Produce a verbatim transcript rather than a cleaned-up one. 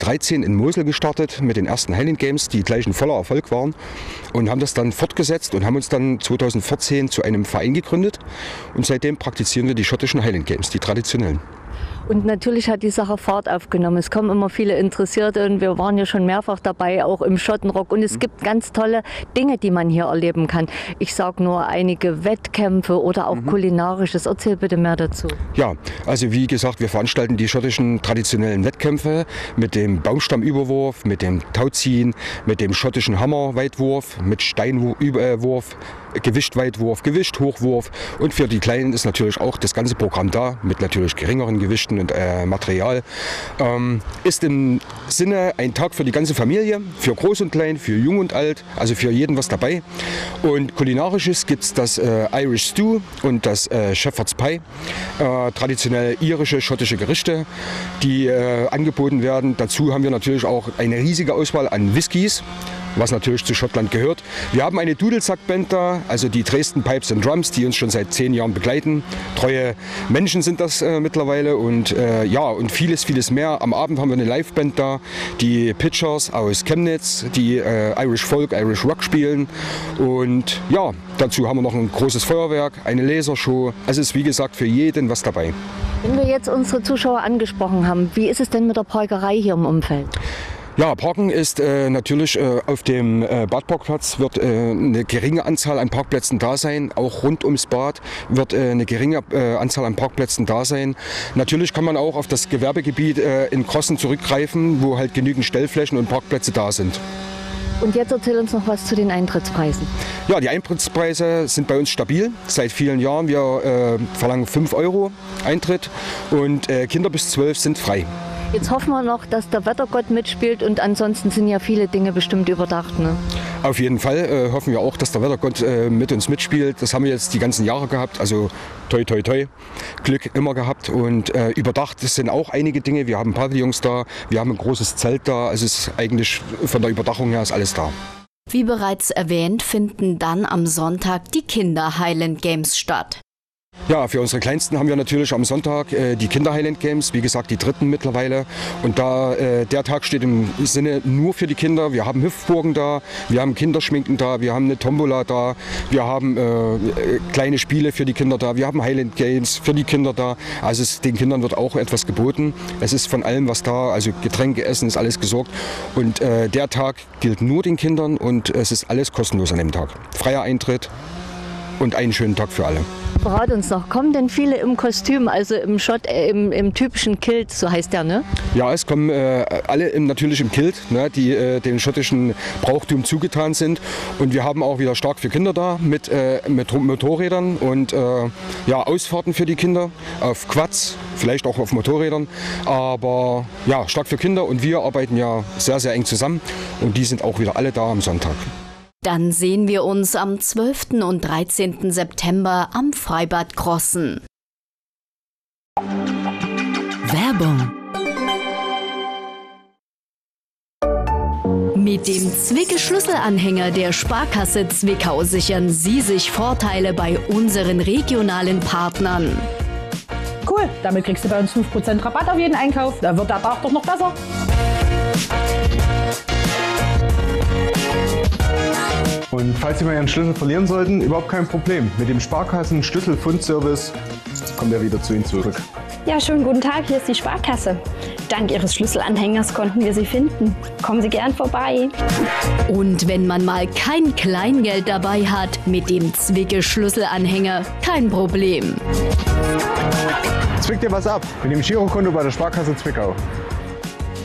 dreizehn in Mosel gestartet mit den ersten Highland Games, die gleich ein voller Erfolg waren, und haben das dann fortgesetzt und haben uns dann zweitausendvierzehn zu einem Verein gegründet, und seitdem praktizieren wir die schottischen Highland Games, die traditionellen. Und natürlich hat die Sache Fahrt aufgenommen. Es kommen immer viele Interessierte und wir waren ja schon mehrfach dabei, auch im Schottenrock. Und es gibt ganz tolle Dinge, die man hier erleben kann. Ich sage nur einige Wettkämpfe oder auch mhm. kulinarisches. Erzähl bitte mehr dazu. Ja, also wie gesagt, wir veranstalten die schottischen traditionellen Wettkämpfe mit dem Baumstammüberwurf, mit dem Tauziehen, mit dem schottischen Hammerweitwurf, mit Steinwurf, Gewichtweitwurf, Gewicht, Hochwurf, und für die Kleinen ist natürlich auch das ganze Programm da, mit natürlich geringeren Gewichten und äh, Material. Ähm, ist im Sinne ein Tag für die ganze Familie, für Groß und Klein, für Jung und Alt, also für jeden was dabei. Und kulinarisches gibt es das äh, Irish Stew und das äh, Shepherd's Pie, äh, traditionell irische, schottische Gerichte, die äh, angeboten werden. Dazu haben wir natürlich auch eine riesige Auswahl an Whiskys, was natürlich zu Schottland gehört. Wir haben eine Dudelsack-Band da, also die Dresden Pipes and Drums, die uns schon seit zehn Jahren begleiten. Treue Menschen sind das äh, mittlerweile, und äh, ja, und vieles, vieles mehr. Am Abend haben wir eine Liveband da, die Pitchers aus Chemnitz, die äh, Irish Folk, Irish Rock spielen, und ja, dazu haben wir noch ein großes Feuerwerk, eine Lasershow. Also ist wie gesagt für jeden was dabei. Wenn wir jetzt unsere Zuschauer angesprochen haben, wie ist es denn mit der Parkerei hier im Umfeld? Ja, Parken ist äh, natürlich äh, auf dem äh, Badparkplatz wird äh, eine geringe Anzahl an Parkplätzen da sein. Auch rund ums Bad wird äh, eine geringe äh, Anzahl an Parkplätzen da sein. Natürlich kann man auch auf das Gewerbegebiet äh, in Crossen zurückgreifen, wo halt genügend Stellflächen und Parkplätze da sind. Und jetzt erzähl uns noch was zu den Eintrittspreisen. Ja, die Eintrittspreise sind bei uns stabil seit vielen Jahren. Wir äh, verlangen fünf Euro Eintritt, und äh, Kinder bis zwölf sind frei. Jetzt hoffen wir noch, dass der Wettergott mitspielt, und ansonsten sind ja viele Dinge bestimmt überdacht, ne? Auf jeden Fall äh, hoffen wir auch, dass der Wettergott äh, mit uns mitspielt. Das haben wir jetzt die ganzen Jahre gehabt, also toi toi toi, Glück immer gehabt, und äh, überdacht sind auch einige Dinge. Wir haben Pavillons da, wir haben ein großes Zelt da, also es ist eigentlich von der Überdachung her ist alles da. Wie bereits erwähnt, finden dann am Sonntag die Kinder Highland Games statt. Ja, für unsere Kleinsten haben wir natürlich am Sonntag äh, die Kinder Highland Games, wie gesagt die dritten mittlerweile. Und da äh, der Tag steht im Sinne nur für die Kinder. Wir haben Hüpfburgen da, wir haben Kinderschminken da, wir haben eine Tombola da, wir haben äh, kleine Spiele für die Kinder da, wir haben Highland Games für die Kinder da. Also es, den Kindern wird auch etwas geboten. Es ist von allem was da, also Getränke, Essen ist alles gesorgt. Und äh, der Tag gilt nur den Kindern, und es ist alles kostenlos an dem Tag. Freier Eintritt und einen schönen Tag für alle. Verrat uns noch, kommen denn viele im Kostüm, also im Schott, äh, im, im typischen Kilt, so heißt der, ne? Ja, es kommen äh, alle im, natürlich im Kilt, ne, die äh, dem schottischen Brauchtum zugetan sind. Und wir haben auch wieder stark für Kinder da mit, äh, mit Motorrädern und äh, ja, Ausfahrten für die Kinder auf Quads, vielleicht auch auf Motorrädern. Aber ja, stark für Kinder, und wir arbeiten ja sehr, sehr eng zusammen, und die sind auch wieder alle da am Sonntag. Dann sehen wir uns am zwölften und dreizehnten September am Freibad Crossen. Werbung. Mit dem Zwicke-Schlüsselanhänger der Sparkasse Zwickau sichern Sie sich Vorteile bei unseren regionalen Partnern. Cool, damit kriegst du bei uns fünf Prozent Rabatt auf jeden Einkauf. Da wird der Tag doch noch besser. Und falls Sie mal Ihren Schlüssel verlieren sollten, überhaupt kein Problem. Mit dem Sparkassen-Schlüsselfundservice kommt er wieder zu Ihnen zurück. Ja, schönen guten Tag, hier ist die Sparkasse. Dank Ihres Schlüsselanhängers konnten wir Sie finden. Kommen Sie gern vorbei. Und wenn man mal kein Kleingeld dabei hat, mit dem Zwicke-Schlüsselanhänger kein Problem. Zwick dir was ab mit dem Girokonto bei der Sparkasse Zwickau.